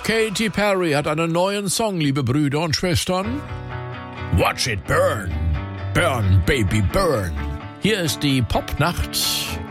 Katy Perry hat einen neuen Song, liebe Brüder und Schwestern. Watch it burn. Burn, baby, burn. Hier ist die Popnacht